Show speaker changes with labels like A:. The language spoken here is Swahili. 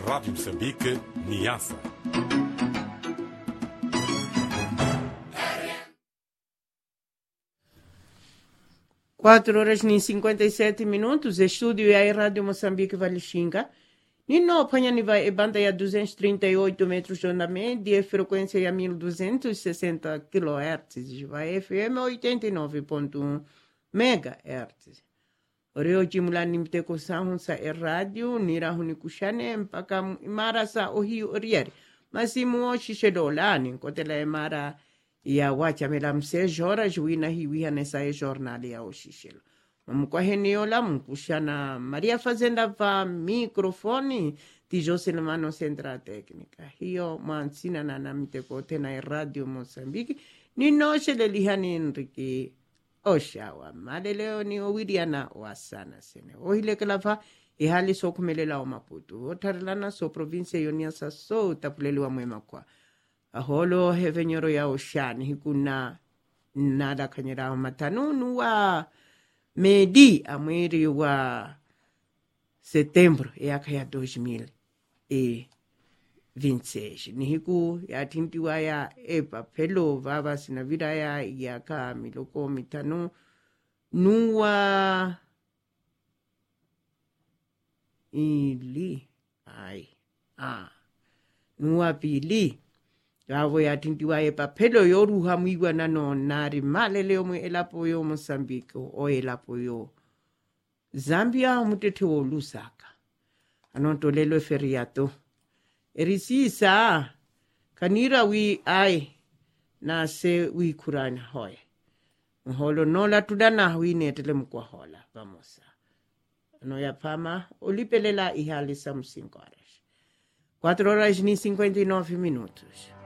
A: Rádio Moçambique, Niassa.
B: Quatro horas e 57 minutos. Estúdio é a Rádio Moçambique Valixinga. Nino apanha e banda a 238 metros de onda média, frequência a 1260 kHz, vai FM 89.1 MHz. Oreo jimula nimteko sahun sa radio nira hunikushane mpaka imara sa ohi oriere. Masimu o shishelolani kotela imara ya wacha mela msejora juina hiwiha nesa e jornali ya oshishelo. Kwa heniola mkushana Maria Fazenda va mikrofoni ti Joselemano Centra Técnica. Hiyo mwansina na namiteko tena e Radio Mozambique. Ninoshe lelihani Enrique Oshawa. Maleleo ni owiriana wasana sene. Ohile kalafa ihali so kumelela o Maputo. Otarilana so province yoniasa so tapuleliwa mwema kwa. Aholo hevenyoro ya oshani hikuna nada kanyera matanunu wa medi a mweri wa setembro yaka ya 2026 ni hiku ya tintiwa ya epa pelo vava sinavira ya yaka miloko mitano nuwa ili nuwa pili Gavo ya tintiwa epa pelo yoru hamigwa nano nari male leo mwe elapo yo Mozambique o elapo yo Zambia mutete wo Lusaka. Anonto lelo feriato. Erisisa kanira wi ai na se wi kurani hoye. Mholo nola tudana wi netele mkwa hola vamosa. Ano ya pama olipelela ihali sa 5 horas. 4 horas e 59 minutos.